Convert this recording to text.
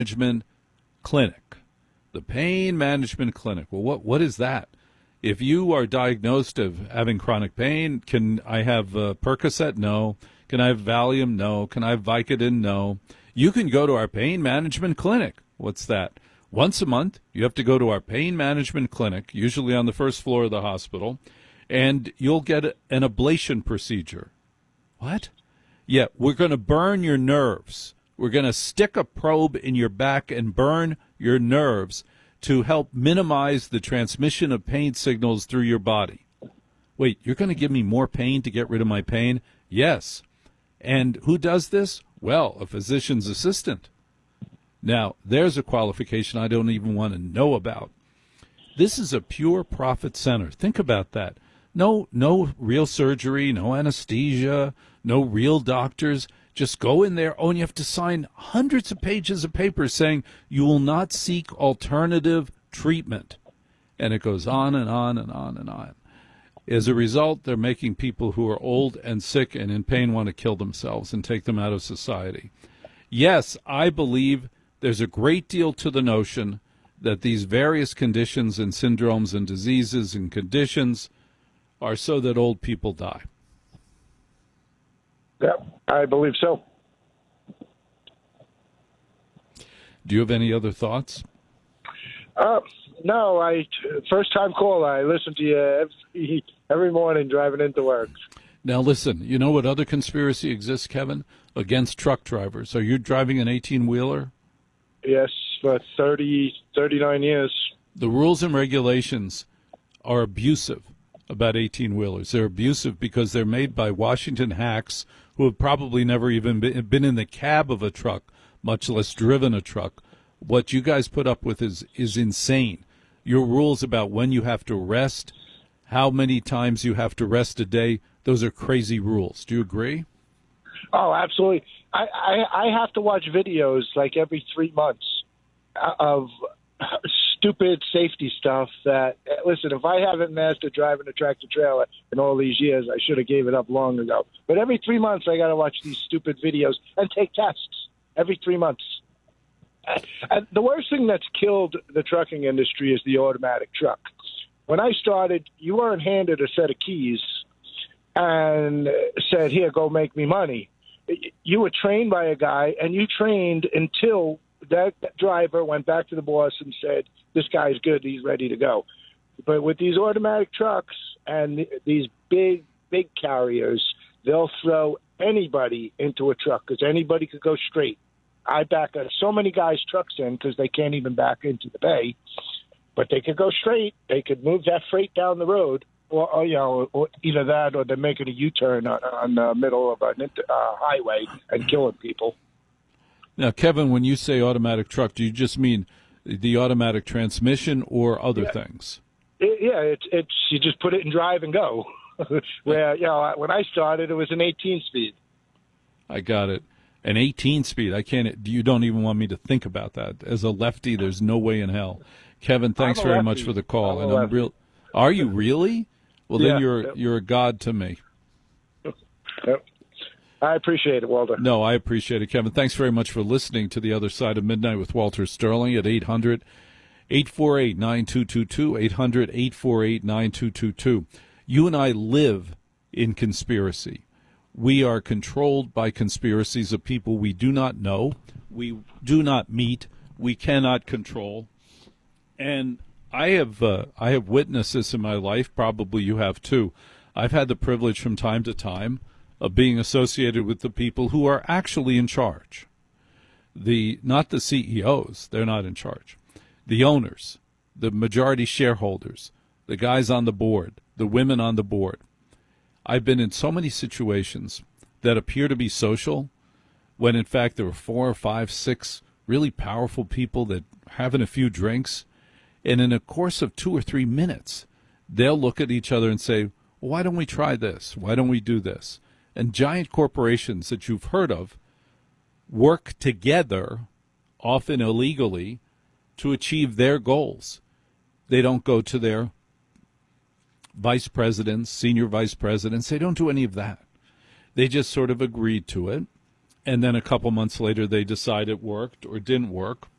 Management Clinic. The Pain Management Clinic. Well, what is that? If you are diagnosed of having chronic pain, can I have Percocet? No. Can I have Valium? No. Can I have Vicodin? No. You can go to our Pain Management Clinic. What's that? Once a month, you have to go to our Pain Management Clinic, usually on the first floor of the hospital, and you'll get an ablation procedure. What? Yeah, we're going to burn your nerves. We're going to stick a probe in your back and burn your nerves to help minimize the transmission of pain signals through your body. Wait, you're going to give me more pain to get rid of my pain? Yes. And who does this? Well, a physician's assistant. Now, there's a qualification I don't even want to know about. This is a pure profit center. Think about that. No real surgery, no anesthesia, no real doctors. Just go in there. Oh, and you have to sign hundreds of pages of papers saying you will not seek alternative treatment. And it goes on and on and on and on. As a result, they're making people who are old and sick and in pain want to kill themselves and take them out of society. Yes, I believe there's a great deal to the notion that these various conditions and syndromes and diseases and conditions are so that old people die. Yeah, I believe so. Do you have any other thoughts? No, first time caller. I listen to you every morning driving into work. Now listen, you know what other conspiracy exists, Kevin? Against truck drivers. Are you driving an 18-wheeler? Yes, for 39 years. The rules and regulations are abusive about 18-wheelers. They're abusive because they're made by Washington hacks who have probably never even been in the cab of a truck, much less driven a truck. What you guys put up with is insane. Your rules about when you have to rest, how many times you have to rest a day, those are crazy rules. Do you agree? Oh, absolutely. I have to watch videos like every 3 months of stupid safety stuff that, listen, if I haven't mastered driving a tractor trailer in all these years, I should have gave it up long ago. But every 3 months, I got to watch these stupid videos and take tests every 3 months. And the worst thing that's killed the trucking industry is the automatic truck. When I started, you weren't handed a set of keys and said, here, go make me money. You were trained by a guy, and you trained until that driver went back to the boss and said, this guy's good, he's ready to go. But with these automatic trucks and these big carriers, they'll throw anybody into a truck because anybody could go straight. I back so many guys' trucks in because they can't even back into the bay, but they could go straight. They could move that freight down the road, or either that or they're making a U-turn on the middle of a highway and killing people. Now, Kevin, when you say automatic truck, do you just mean the automatic transmission or other things? It's you just put it in drive and go. Where when I started, it was an 18-speed. I got it. An 18-speed. I can't. You don't even want me to think about that. As a lefty, there's no way in hell. Kevin, thanks very much for the call. And I'm real. Are you really? Well, then you're a god to me. Yep. I appreciate it, Walter. No, I appreciate it, Kevin. Thanks very much for listening to The Other Side of Midnight with Walter Sterling at 800-848-9222, 800-848-9222. You and I live in conspiracy. We are controlled by conspiracies of people we do not know, we do not meet, we cannot control. And I have witnessed this in my life. Probably you have too. I've had the privilege from time to time of being associated with the people who are actually in charge. Not the CEOs, they're not in charge. The owners, the majority shareholders, the guys on the board, the women on the board. I've been in so many situations that appear to be social when in fact there were 4 or 5, 6 really powerful people that having a few drinks, and in a course of 2 or 3 minutes, they'll look at each other and say, well, why don't we try this? Why don't we do this? And giant corporations that you've heard of work together, often illegally, to achieve their goals. They don't go to their vice presidents, senior vice presidents. They don't do any of that. They just sort of agreed to it. And then a couple months later, they decide it worked or didn't work.